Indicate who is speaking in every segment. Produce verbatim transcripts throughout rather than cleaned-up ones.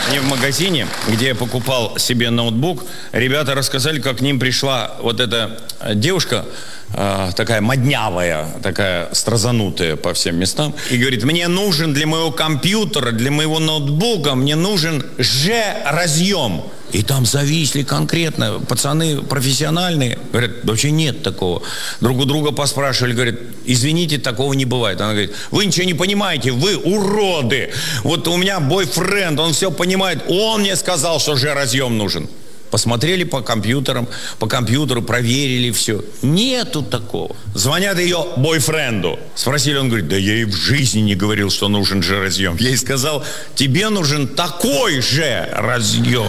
Speaker 1: Мне в магазине, где я покупал себе ноутбук, ребята рассказали, как к ним пришла вот эта девушка, э, такая моднявая, такая стразанутая по всем местам, и говорит: мне нужен для моего компьютера, для моего ноутбука, мне нужен Ж-разъем. И там зависли конкретно пацаны профессиональные. Говорят, вообще нет такого. Друг у друга поспрашивали, говорят, извините, такого не бывает. Она говорит, вы ничего не понимаете, вы уроды. Вот у меня бойфренд, он все понимает, он мне сказал, что Ж-разъем нужен. Посмотрели по компьютерам, по компьютеру, проверили все. Нету такого. Звонят ее бойфренду. Спросили, он говорит, да я ей в жизни не говорил, что нужен Ж-разъем. Я ей сказал, тебе нужен такой же разъем.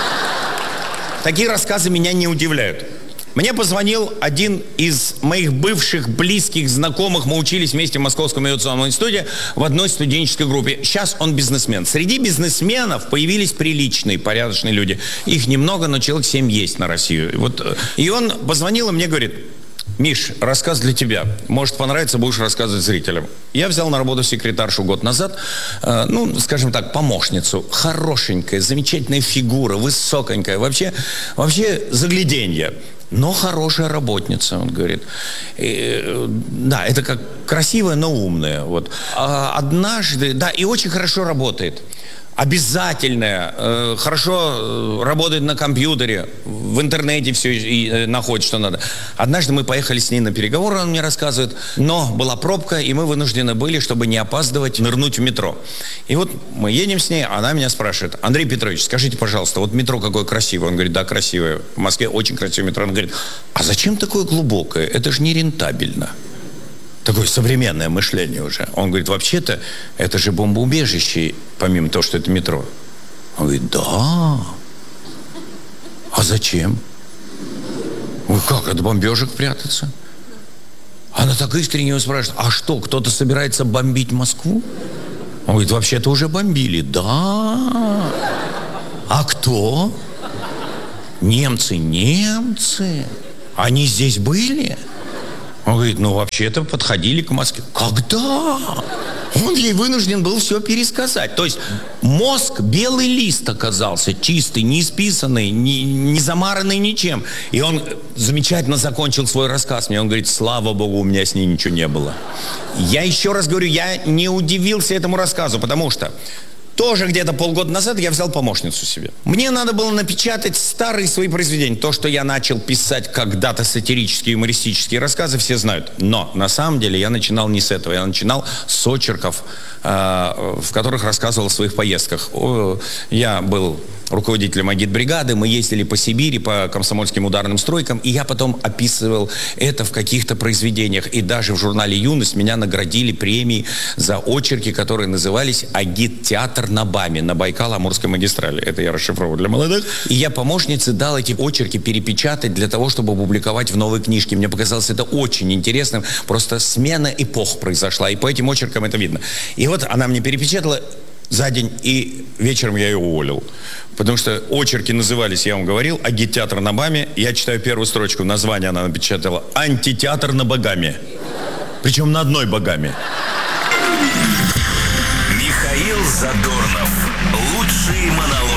Speaker 1: Такие рассказы меня не удивляют. Мне позвонил один из моих бывших близких знакомых. Мы учились вместе в Московском авиационном институте в одной студенческой группе. Сейчас он бизнесмен. Среди бизнесменов появились приличные, порядочные люди. Их немного, но человек семь есть на Россию. Вот. И он позвонил и мне говорит, Миш, рассказ для тебя. Может понравится, будешь рассказывать зрителям. Я взял на работу секретаршу год назад, э, ну, скажем так, помощницу. Хорошенькая, замечательная фигура, высоконькая. Вообще, вообще загляденье. Но хорошая работница, он говорит. И, да, это как красивая, но умная. Вот. А однажды, да, и очень хорошо работает. Обязательная, э, хорошо работает на компьютере, в интернете все и, э, находит, что надо. Однажды мы поехали с ней на переговоры, он мне рассказывает, но была пробка, и мы вынуждены были, чтобы не опаздывать, нырнуть в метро. И вот мы едем с ней, она меня спрашивает, Андрей Петрович, скажите, пожалуйста, вот метро какое красивое? Он говорит, да, красивое. В Москве очень красивое метро. Он говорит, а зачем такое глубокое? Это же нерентабельно. Такое современное мышление уже. Он говорит, вообще-то, это же бомбоубежище, помимо того, что это метро. Он говорит, да. А зачем? Ой, как, от бомбежек прятаться? Она так искренне его спрашивает, а что, кто-то собирается бомбить Москву? Он говорит, вообще-то уже бомбили. Да. А кто? Немцы, немцы. Они здесь были? Он говорит, ну вообще-то подходили к Москве. Когда? Он ей вынужден был все пересказать. То есть мозг белый лист оказался, чистый, не исписанный, не, не замаранный ничем. И он замечательно закончил свой рассказ мне. Он говорит, слава богу, у меня с ней ничего не было. Я еще раз говорю, я не удивился этому рассказу, потому что тоже где-то полгода назад я взял помощницу себе. Мне надо было напечатать старые свои произведения. То, что я начал писать когда-то сатирические, юмористические рассказы, все знают. Но на самом деле я начинал не с этого. Я начинал с очерков, э, в которых рассказывал о своих поездках. О, я был руководителем агитбригады, мы ездили по Сибири, по комсомольским ударным стройкам, и я потом описывал это в каких-то произведениях. И даже в журнале «Юность» меня наградили премией за очерки, которые назывались «Агит-театр на БАМе», на Байкало-Амурской магистрали. Это я расшифровываю для молодых. И я помощнице дал эти очерки перепечатать для того, чтобы опубликовать в новой книжке. Мне показалось это очень интересным. Просто смена эпох произошла, и по этим очеркам это видно. И вот она мне перепечатала за день, и вечером я ее уволил. Потому что очерки назывались, я вам говорил, «Агит-театр на БАМе». Я читаю первую строчку, название она напечатала «Антитеатр на Багаме». Причем на одной Багаме.
Speaker 2: Михаил Задорнов. Лучшие монологи.